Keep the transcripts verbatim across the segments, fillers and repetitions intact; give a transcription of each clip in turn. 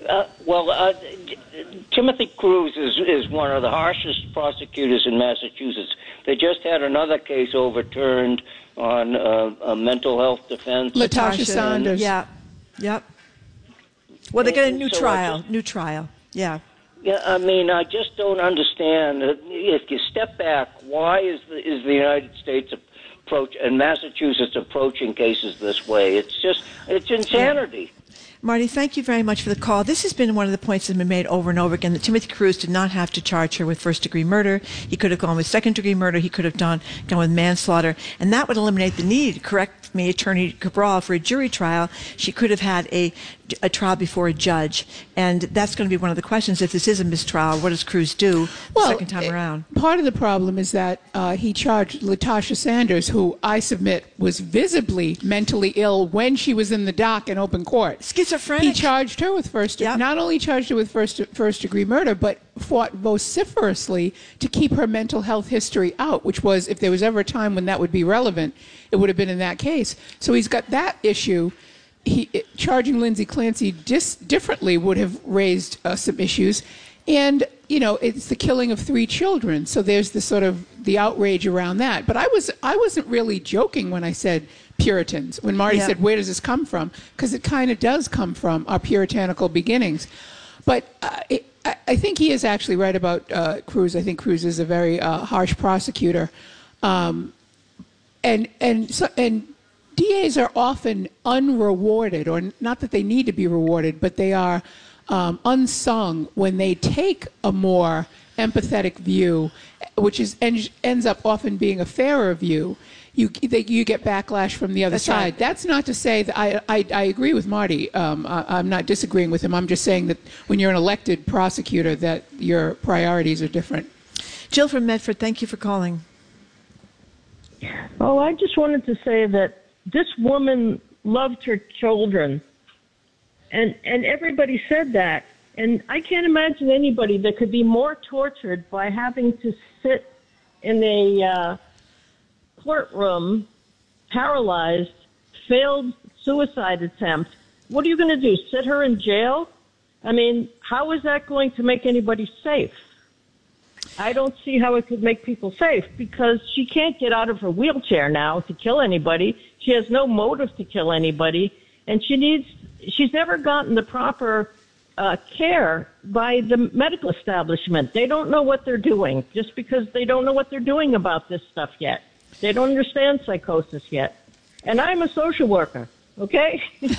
Uh, well, uh, Timothy Cruz is, is one of the harshest prosecutors in Massachusetts. They just had another case overturned on uh, a mental health defense. Latasha Saunders. Yeah. Yep. Well, they get a new So I trial. just- New trial. Yeah. Yeah, I mean, I just don't understand. If you step back, why is the, is the United States approach and Massachusetts approaching cases this way? It's just, it's insanity. Yeah. Marty, thank you very much for the call. This has been one of the points that have been made over and over again, that Timothy Cruz did not have to charge her with first-degree murder. He could have gone with second-degree murder. He could have done, gone with manslaughter. And that would eliminate the need, correct me, Attorney Cabral, for a jury trial. She could have had a, a trial before a judge. And that's going to be one of the questions. If this is a mistrial, what does Cruz do the well, second time it, around? Part of the problem is that uh, he charged Latasha Sanders, who I submit was visibly mentally ill when she was in the dock in open court. Schizophrenic. He charged her with first, Yep. not only charged her with first first degree murder, but fought vociferously to keep her mental health history out, which was, if there was ever a time when that would be relevant, it would have been in that case. So he's got that issue. He, it, charging Lindsay Clancy dis, differently would have raised uh, some issues. And, you know, it's the killing of three children. So there's the sort of the outrage around that. But I, was, I wasn't really joking when I said Puritans, when Marty Yeah. said, where does this come from? Because it kind of does come from our puritanical beginnings. But uh, it, I, I think he is actually right about uh, Cruz. I think Cruz is a very uh, harsh prosecutor. Um, and, and, so, and D As are often unrewarded, or not that they need to be rewarded, but they are um, unsung when they take a more empathetic view, which is en- ends up often being a fairer view. You they, you get backlash from the other That's side. right. That's not to say that I I, I agree with Marty. Um, I, I'm not disagreeing with him. I'm just saying that when you're an elected prosecutor, that your priorities are different. Jill from Medford, thank you for calling. Oh, I just wanted to say that this woman loved her children, and and everybody said that. And I can't imagine anybody that could be more tortured by having to sit in a uh, courtroom, paralyzed, failed suicide attempt. What are you going to do, sit her in jail? I mean, how is that going to make anybody safe? I don't see how it could make people safe, because she can't get out of her wheelchair now to kill anybody. She has no motive to kill anybody, and she needs, she's never gotten the proper uh, care by the medical establishment. They don't know what they're doing, just because they don't know what they're doing about this stuff yet. They don't understand psychosis yet. And I'm a social worker, okay?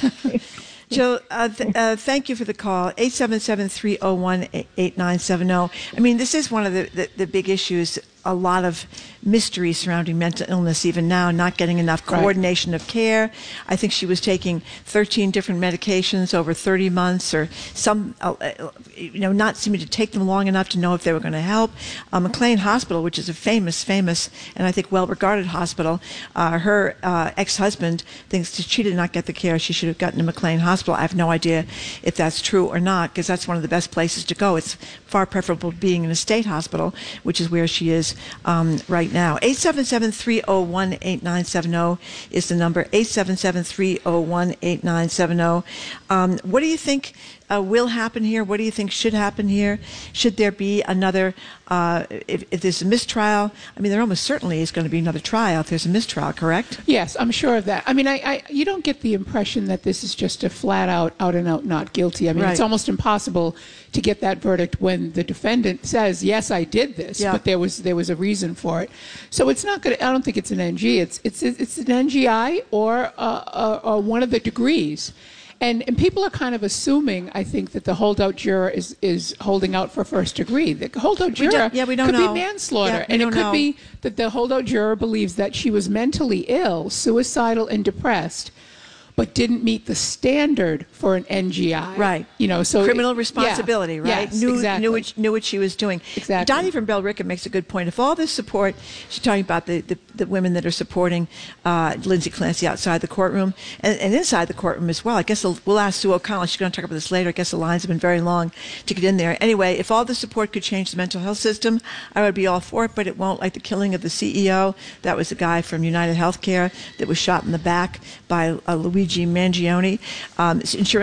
Jill, uh, th- uh, thank you for the call. eight seven seven, three oh one, eight nine seven oh. I mean, this is one of the, the, the big issues. A lot of mystery surrounding mental illness even now, not getting enough coordination right. of care. I think she was taking thirteen different medications over thirty months, or some, uh, you know, not seeming to take them long enough to know if they were going to help. Uh, McLean Hospital, which is a famous, famous, and I think well-regarded hospital, uh, her uh, ex-husband thinks that she did not get the care she should have gotten in McLean Hospital. I have no idea if that's true or not, because that's one of the best places to go. It's far preferable to being in a state hospital, which is where she is Um, right now. eight seven seven, three oh one, eight nine seven oh is the number. eight seven seven, three oh one, eight nine seven oh. Um, what do you think uh, will happen here? What do you think should happen here? Should there be another, uh, if, if there's a mistrial? I mean, there almost certainly is going to be another trial if there's a mistrial, correct? Yes, I'm sure of that. I mean, I, I you don't get the impression that this is just a flat out, out and out not guilty. I mean, Right. it's almost impossible to get that verdict when the defendant says, yes, I did this, Yeah. but there was there was a reason for it. So it's not going to, I don't think it's an N G. It's it's it's an N G I or, uh, uh, or one of the degrees. And, and people are kind of assuming, I think, that the holdout juror is, is holding out for first degree. The holdout We juror don't- yeah, we don't could know. be manslaughter. Yeah, we and it don't could know. be that the holdout juror believes that she was mentally ill, suicidal, and depressed, but didn't meet the standard for an N G I. Right. You know, so criminal it- responsibility, yeah. right? Yes, knew, exactly. knew, what, knew what she was doing. Exactly. Donnie from Bellrica makes a good point. If all this support, she's talking about the, the, the women that are supporting uh, Lindsay Clancy outside the courtroom and, and inside the courtroom as well. I guess we'll, we'll ask Sue O'Connell. She's going to talk about this later. I guess the lines have been very long to get in there. Anyway, if all the support could change the mental health system, I would be all for it, but it won't. Like the killing of the C E O, that was a guy from United Healthcare that was shot in the back by uh, Luigi Mangione. Um, insurance